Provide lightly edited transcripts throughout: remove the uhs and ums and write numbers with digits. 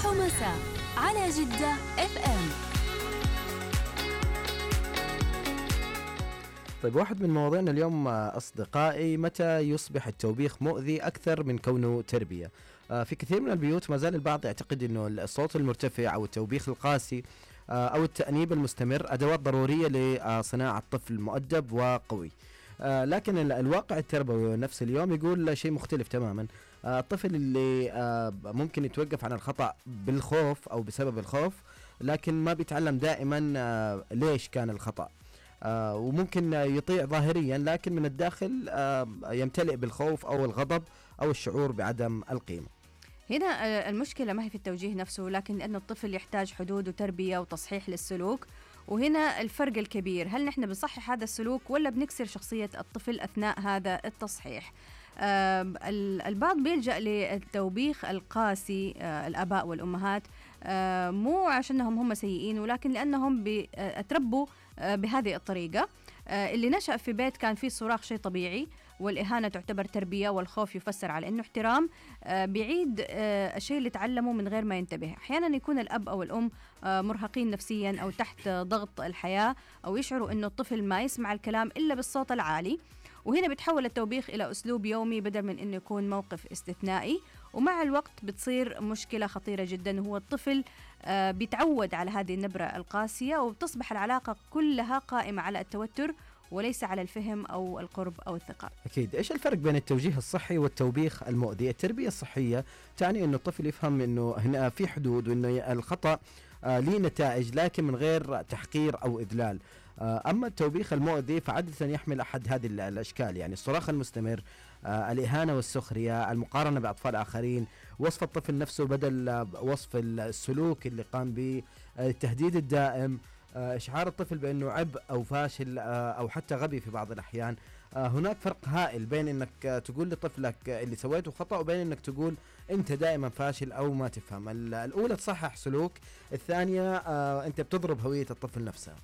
صباح ومساء على جدة اف ام. طيب، واحد من مواضيعنا اليوم أصدقائي: متى يصبح التوبيخ مؤذي أكثر من كونه تربية؟ في كثير من البيوت ما زال البعض يعتقد أنه الصوت المرتفع أو التوبيخ القاسي أو التأنيب المستمر أدوات ضرورية لصناعة طفل مؤدب وقوي. لكن الواقع التربوي والنفس اليوم يقول شيء مختلف تماما. الطفل اللي ممكن يتوقف عن الخطأ بالخوف أو بسبب الخوف، لكن ما بيتعلم دائما ليش كان الخطأ. وممكن يطيع ظاهريا، لكن من الداخل يمتلئ بالخوف أو الغضب أو الشعور بعدم القيمة. هنا المشكلة ما هي في التوجيه نفسه، لكن أن الطفل يحتاج حدود وتربية وتصحيح للسلوك. وهنا الفرق الكبير، هل نحن بنصحح هذا السلوك ولا بنكسر شخصية الطفل أثناء هذا التصحيح؟ البعض بيلجأ للتوبيخ القاسي، الآباء والأمهات، مو عشانهم هم سيئين، ولكن لأنهم اتربوا بهذه الطريقة. اللي نشأ في بيت كان فيه صراخ شيء طبيعي، والإهانة تعتبر تربية، والخوف يفسر على أنه احترام، بيعيد الشيء اللي تعلمه من غير ما ينتبه. أحيانا يكون الأب أو الأم مرهقين نفسيا أو تحت ضغط الحياة، أو يشعروا أنه الطفل ما يسمع الكلام إلا بالصوت العالي، وهنا بتحول التوبيخ إلى أسلوب يومي بدل من أنه يكون موقف استثنائي. ومع الوقت بتصير مشكلة خطيرة جدا، هو الطفل بيتعود على هذه النبرة القاسية، وبتصبح العلاقة كلها قائمة على التوتر وليس على الفهم أو القرب أو الثقة. أكيد. إيش الفرق بين التوجيه الصحي والتوبيخ المؤذي؟ التربية الصحية تعني أنه الطفل يفهم أنه هنا في حدود، وأنه الخطأ ليه نتائج، لكن من غير تحقير أو إذلال. أما التوبيخ المؤذي فعادة يحمل أحد هذه الأشكال، يعني الصراخ المستمر، الإهانة والسخرية، المقارنة بأطفال آخرين، وصف الطفل نفسه بدل وصف السلوك اللي قام به، التهديد الدائم، إشعار الطفل بأنه عبء أو فاشل أو حتى غبي في بعض الأحيان. هناك فرق هائل بين أنك تقول لطفلك اللي سويته خطأ، وبين أنك تقول أنت دائما فاشل أو ما تفهم. الأولى تصحح سلوك، الثانية أنت بتضرب هوية الطفل نفسها.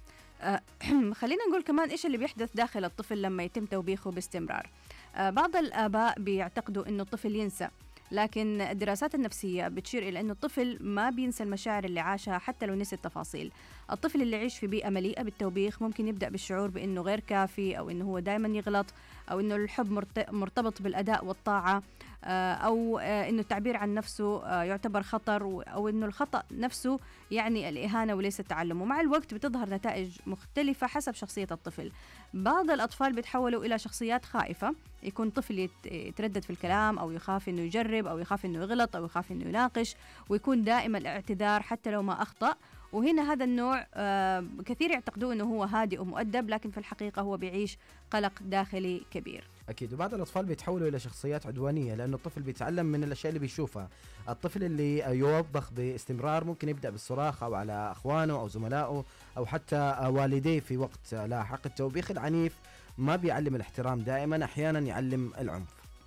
خلينا نقول كمان إيش اللي بيحدث داخل الطفل لما يتم توبيخه باستمرار. بعض الآباء بيعتقدوا أنه الطفل ينسى، لكن الدراسات النفسية بتشير إلى أنه الطفل ما بينسى المشاعر اللي عاشها حتى لو نسي التفاصيل. الطفل اللي يعيش في بيئة مليئة بالتوبيخ ممكن يبدأ بالشعور بأنه غير كافي، أو أنه هو دائما يغلط، أو أنه الحب مرتبط بالأداء والطاعة، أو أنه التعبير عن نفسه يعتبر خطر، أو أنه الخطأ نفسه يعني الإهانة وليس التعلم. ومع الوقت بتظهر نتائج مختلفة حسب شخصية الطفل. بعض الأطفال بيتحولوا إلى شخصيات خائفة، يكون طفل يتردد في الكلام، أو يخاف أنه يجرب، أو يخاف أنه يغلط، أو يخاف أنه يناقش، ويكون دائما الاعتذار حتى لو ما أخطأ. وهنا هذا النوع كثير يعتقدون أنه هو هادئ ومؤدب، لكن في الحقيقة هو بيعيش قلق داخلي كبير. أكيد. وبعض الأطفال بيتحولوا إلى شخصيات عدوانية، لأنه الطفل بيتعلم من الأشياء اللي بيشوفها. الطفل اللي يوبخ باستمرار ممكن يبدأ بالصراخ أو على أخوانه أو زملائه أو حتى والديه في وقت لاحق. التوبيخ العنيف ما بيعلم الاحترام دائما، أحيانا يعلم العنف.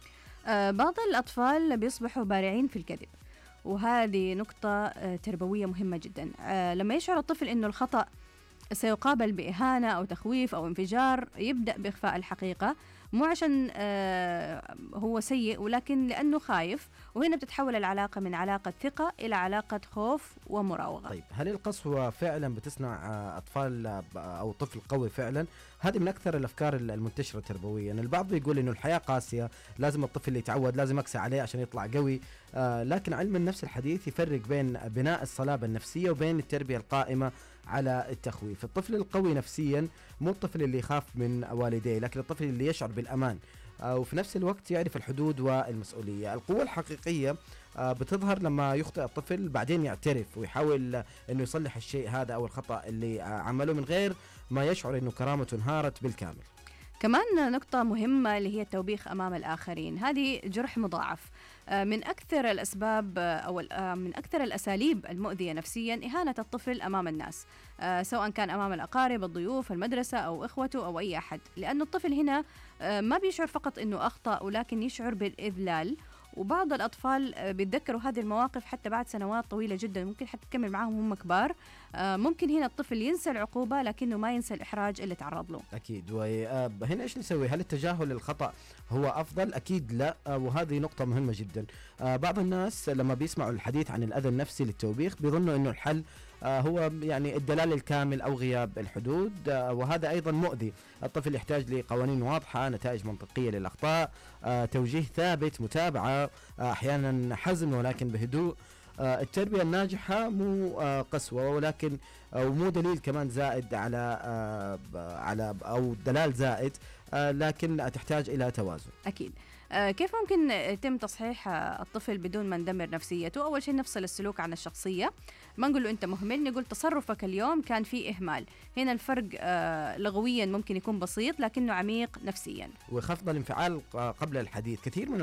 بعض الأطفال بيصبحوا بارعين في الكذب، وهذه نقطة تربوية مهمة جدا. لما يشعر الطفل أنه الخطأ سيقابل بإهانة أو تخويف أو انفجار، يبدأ بإخفاء الحقيقة، مو عشان هو سيء، ولكن لأنه خايف. وهنا بتتحول العلاقة من علاقة ثقة إلى علاقة خوف ومراوغة. طيب، هل القسوة فعلا بتصنع أطفال أو طفل قوي فعلا؟ هذه من أكثر الأفكار المنتشرة تربويا. البعض بيقول إنه الحياة قاسية، لازم الطفل يتعود، لازم أقسى عليه عشان يطلع قوي. لكن علم النفس الحديث يفرق بين بناء الصلابة النفسية وبين التربية القائمة على التخويف. الطفل القوي نفسيا مو الطفل اللي يخاف من والديه، لكن الطفل اللي يشعر بالأمان وفي نفس الوقت يعرف الحدود والمسؤولية. القوة الحقيقية بتظهر لما يخطئ الطفل بعدين يعترف ويحاول أنه يصلح الشيء هذا أو الخطأ اللي عمله من غير ما يشعر أنه كرامته انهارت بالكامل. كمان نقطة مهمة اللي هي التوبيخ أمام الآخرين، هذه جرح مضاعف. من أكثر الأسباب أو من أكثر الأساليب المؤذية نفسيا إهانة الطفل أمام الناس، سواء كان أمام الأقارب، الضيوف، المدرسة، أو إخوته، أو أي أحد. لأن الطفل هنا ما بيشعر فقط أنه أخطأ، ولكن يشعر بالإذلال، وبعض الأطفال بيتذكروا هذه المواقف حتى بعد سنوات طويلة جدا، ممكن حتى تكمل معاهم هم كبار. ممكن هنا الطفل ينسى العقوبة لكنه ما ينسى الإحراج اللي تعرض له. أكيد. وهنا إيش نسوي؟ هل التجاهل الخطأ هو أفضل؟ أكيد لا. وهذه نقطة مهمة جدا. بعض الناس لما بيسمعوا الحديث عن الأذى النفسي للتوبيخ بيظنوا أنه الحل هو يعني الدلال الكامل أو غياب الحدود، وهذا أيضا مؤذي. الطفل يحتاج لقوانين واضحة، نتائج منطقية للأخطاء، توجيه ثابت، متابعة، أحيانا حزم ولكن بهدوء. التربية الناجحة مو قسوة، ولكن ومو دليل كمان زائد على أو دلال زائد، لكن تحتاج إلى توازن. أكيد. كيف ممكن يتم تصحيح الطفل بدون ما ندمر نفسيته؟ أول شيء نفصل السلوك عن الشخصية، ما نقول له أنت مهمل، نقول تصرفك اليوم كان فيه إهمال. هنا الفرق لغويا ممكن يكون بسيط لكنه عميق نفسيا. وخفض الانفعال قبل الحديث. كثير من